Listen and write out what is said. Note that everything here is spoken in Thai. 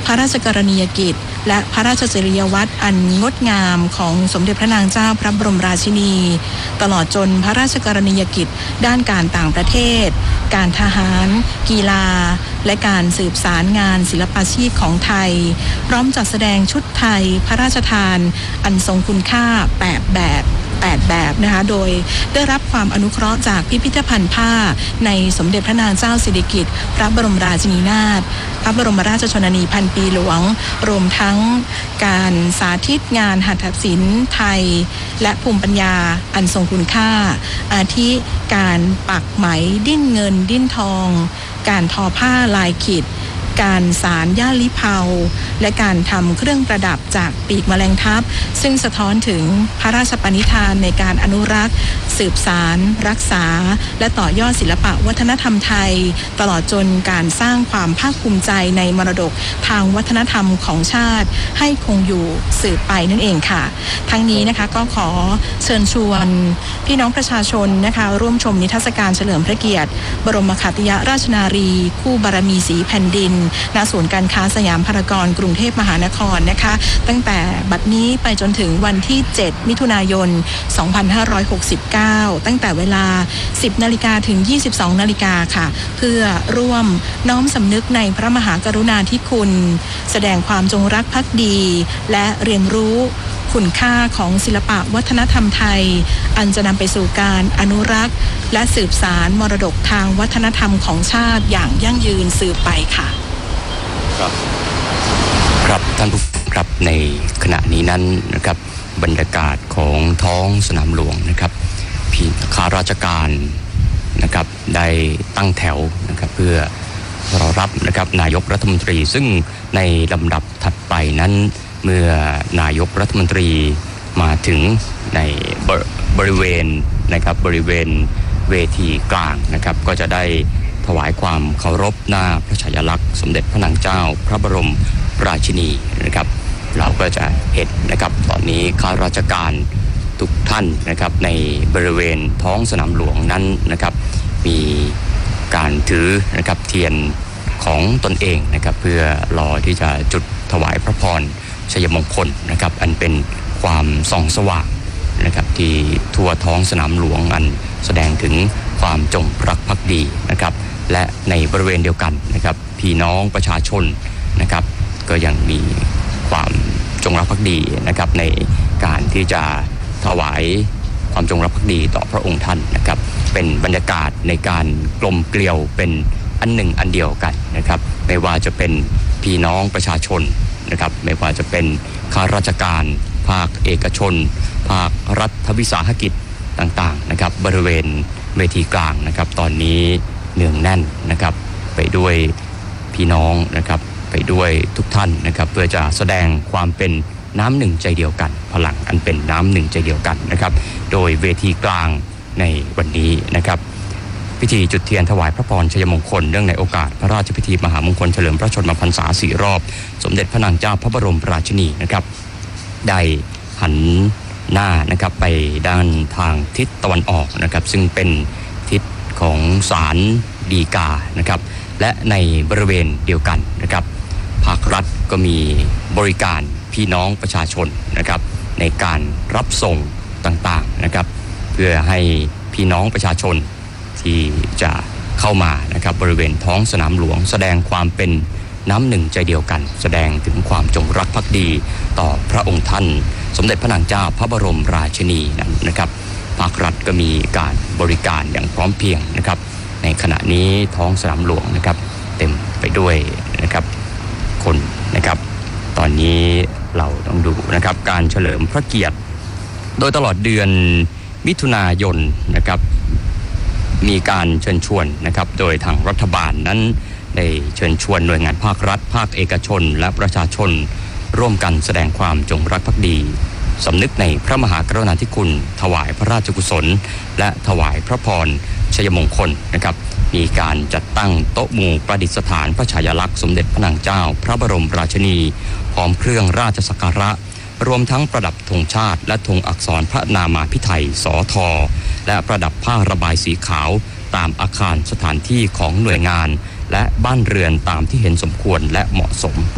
ระราชกรณียกิจและพระราชจริยวัตรอันงดงามของสมเด็จพระนางเจ้าพระบรมราชินีตลอดจนพระราชกรณียกิจด้านการต่างประเทศการทหารกีฬาและการสืบสารงานศิลปาชีพของไทยพร้อมจัดแสดงชุดไทยพระราชทานอันทรงคุณค่า8แบบนะคะโดยได้รับความอนุเคราะห์จากพิพิธภัณฑ์ผ้าในสมเด็จพระนางเจ้าสิริกิติ์พระบรมราชินีนาถพระบรมราชชนนีพันปีหลวงรวมทั้งการสาธิตงานหัตถศิลป์ไทยและภูมิปัญญาอันทรงคุณค่าอาทิการปักไหมดิ้นเงินดิ้นทองการทอผ้าลายขีดการสารย่าลิเผาและการทำเครื่องประดับจากปีกแมลงทับซึ่งสะท้อนถึงพระราชปณิธานในการอนุรักษ์สืบสารรักษาและต่อยอดศิลปะวัฒนธรรมไทยตลอดจนการสร้างความภาคภูมิใจในมรดกทางวัฒนธรรมของชาติให้คงอยู่สืบไปนั่นเองค่ะทั้งนี้นะคะก็ขอเชิญชวนพี่น้องประชาชนนะคะร่วมชมนิทรรศการเฉลิมพระเกียรติบรมขัตติยราชนารีคู่บารมีสีแผ่นดินณศูนย์การค้าสยามพารากอนกรุงเทพมหานครนะคะตั้งแต่บัดนี้ไปจนถึงวันที่7มิถุนายน2569ตั้งแต่เวลา 10 นาฬิกาถึง 22 นาฬิกาค่ะเพื่อร่วมน้อมสำนึกในพระมหากรุณาธิคุณแสดงความจงรักภักดีและเรียนรู้คุณค่าของศิลปะวัฒนธรรมไทยอันจะนำไปสู่การอนุรักษ์และสืบสารมรดกทางวัฒนธรรมของชาติอย่างยั่งยืนสืบไปค่ะครับท่านผู้ฟังครับในขณะนี้นั้นนะครับบรรยากาศของท้องสนามหลวงนะครับข้าราชการนะครับได้ตั้งแถวนะครับเพื่อรอรับนะครับนายกรัฐมนตรีซึ่งในลำดับถัดไปนั้นเมื่อนายกรัฐมนตรีมาถึงในบริเวณนะครับบริเวณเวทีกลางนะครับก็จะได้ถวายความเคารพหน้าพระฉายาลักษณ์สมเด็จพระนางเจ้าพระบรมราชินีนะครับเราก็จะเห็นนะครับตอนนี้ข้าราชการทุกท่านนะครับในบริเวณท้องสนามหลวงนั้นนะครับมีการถือนะครับเทียนของตนเองนะครับเพื่อรอที่จะจุดถวายพระพรชัยมงคลนะครับอันเป็นความส่องสว่างนะครับที่ทั่วท้องสนามหลวงอันแสดงถึงความจงรักภักดีนะครับและในบริเวณเดียวกันนะครับพี่น้องประชาชนนะครับก็ยังมีความจงรักภักดีนะครับในการที่จะถวายความจงรักภักดีต่อพระองค์ท่านนะครับเป็นบรรยากาศในการกลมเกลียวเป็นอันหนึ่งอันเดียวกันนะครับไม่ว่าจะเป็นพี่น้องประชาชนนะครับไม่ว่าจะเป็นข้าราชการภาคเอกชนภาครัฐวิสาหกิจต่างๆนะครับบริเวณเวทีกลางนะครับตอนนี้เนืองแน่นนะครับไปด้วยพี่น้องนะครับไปด้วยทุกท่านนะครับเพื่อจะแสดงความเป็นน้ำหนึ่งใจเดียวกันพลังอันเป็นน้ำหนึ่งใจเดียวกันนะครับโดยเวทีกลางในวันนี้นะครับพิธีจุดเทียนถวายพระพรชัยมงคลเนื่องในโอกาสพระราชพิธีมหามงคลเฉลิมพระชนมพรรษา4 รอบสมเด็จพระนางเจ้าพระบรมราชินีนะครับได้หันหน้านะครับไปด้านทางทิศตะวันออกนะครับซึ่งเป็นทิศของศาลฎีกานะครับและในบริเวณเดียวกันนะครับภาครัฐก็มีบริการพี่น้องประชาชนนะครับในการรับส่งต่างๆนะครับเพื่อให้พี่น้องประชาชนที่จะเข้ามานะครับบริเวณท้องสนามหลวงแสดงความเป็นน้ำหนึ่งใจเดียวกันแสดงถึงความจงรักภักดีต่อพระองค์ท่านสมเด็จพระนางเจ้าพระบรมราชินีนั้นนะครับภาครัฐก็มีการบริการอย่างพร้อมเพรียงนะครับในขณะนี้ท้องสนามหลวงนะครับเต็มไปด้วยนะครับคนนะครับตอนนี้เราต้องดูนะครับการเฉลิมพระเกียรติโดยตลอดเดือนมิถุนายนนะครับมีการเชิญชวนนะครับโดยทางรัฐบาลนั้นได้เชิญชวนหน่วยงานภาครัฐภาคเอกชนและประชาชนร่วมกันแสดงความจงรักภักดีสำนึกในพระมหากรุณาธิคุณถวายพระราชกุศลและถวายพระพรชัยมงคลนะครับมีการจัดตั้งโต๊ะหมู่ประดิษฐานพระฉายาลักษณ์สมเด็จพระนางเจ้าพระบรมราชินีพร้อมเครื่องราชสักการะรวมทั้งประดับธงชาติและธงอักษรพระนามาภิไธยสท.และประดับผ้าระบายสีขาวตามอาคารสถานที่ของหน่วยงานและบ้านเรือนตามที่เห็นสมควรและเหมาะสม